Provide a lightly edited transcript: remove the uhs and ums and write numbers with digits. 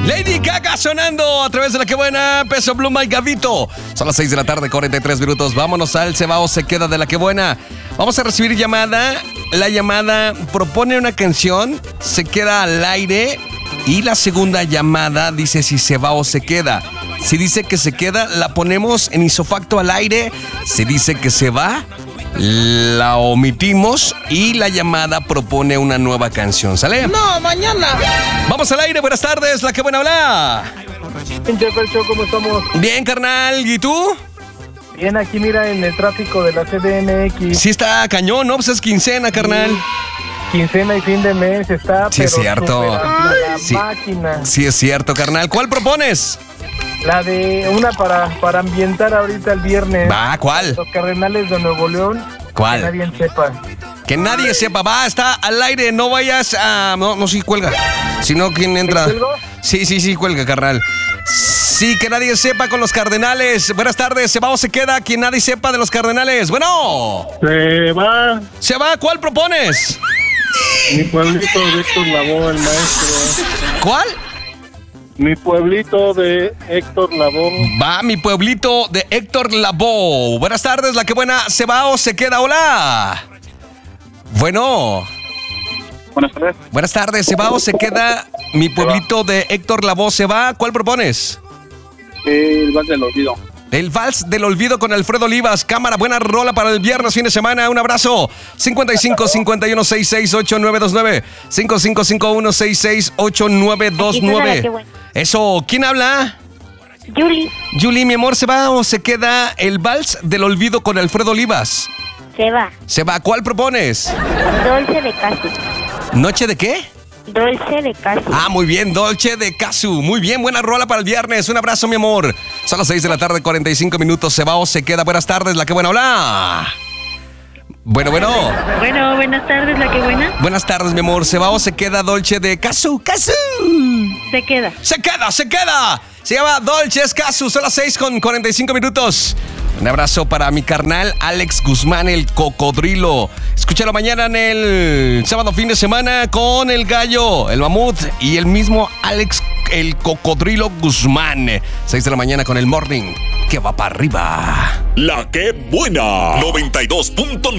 Lady Gaga sonando a través de la que buena. Peso Pluma y Gabito. Son las 6 de la tarde, 43 minutos. Vámonos al Se va o se queda de la que buena. Vamos a recibir llamada. La llamada propone una canción, se queda al aire. Y la segunda llamada dice si se va o se queda. Si dice que se queda, la ponemos en isofacto al aire. Si dice que se va, la omitimos y la llamada propone una nueva canción. ¿Sale? No, mañana. Vamos al aire, buenas tardes, la que buena habla. ¿Cómo estamos? Bien, carnal, ¿y tú? Bien, aquí mira en el tráfico de la CDMX. Sí está cañón, ¿no? Pues es quincena, carnal. Quincena y fin de mes está, Sí, pero es cierto. la Sí. máquina. Sí, es cierto, carnal. ¿Cuál propones? La de una para ambientar ahorita el viernes. Va, ¿cuál? Los Cardenales de Nuevo León. ¿Cuál? Que nadie sepa. Que nadie sepa, va, está al aire, no vayas a... No, sí, cuelga. Si no, ¿quién entra? ¿Cuelgo? Sí, cuelga, carnal. Sí, que nadie sepa con los Cardenales. Buenas tardes, ¿se va o se queda? Que nadie sepa de los Cardenales. Bueno. Se va. ¿Se va? ¿Cuál propones? Mi pueblito de Héctor Lavoe, el maestro. ¿Cuál? Mi pueblito de Héctor Lavoe. Va, mi pueblito de Héctor Lavoe. Buenas tardes, la que buena, ¿se va o se queda? Hola. Bueno. Buenas tardes. Buenas tardes, ¿se va o se queda? Mi pueblito de Héctor Lavoe, ¿se va? ¿Cuál propones? El Vals del Olvido. El Vals del Olvido con Alfredo Olivas. Cámara, buena rola para el viernes, fin de semana. Un abrazo. 55-51-66-8929. 55-51-66-8929. Eso, ¿quién habla? Julie, mi amor, ¿se va o se queda el Vals del Olvido con Alfredo Olivas? Se va. Se va. ¿Cuál propones? Dolce de Casu. ¿Noche de qué? Dolce de Casu. Ah, muy bien, Dolce de Casu. Muy bien, buena rola para el viernes. Un abrazo, mi amor. Son las 6 de la tarde, 45 minutos. ¿Se va o se queda? Buenas tardes, la que buena habla. Bueno. Bueno, buenas tardes, la que buena. Buenas tardes, mi amor. ¿Se va o se queda Dolce de Casu? ¡Casu! Se queda. ¡Se queda! Se llama Dolce Casu. Son las 6 con 45 minutos. Un abrazo para mi carnal Alex Guzmán, el cocodrilo. Escúchalo mañana en el sábado fin de semana con el gallo, el mamut y el mismo Alex, el cocodrilo Guzmán. 6 de la mañana con el morning que va para arriba. La que buena. 92.9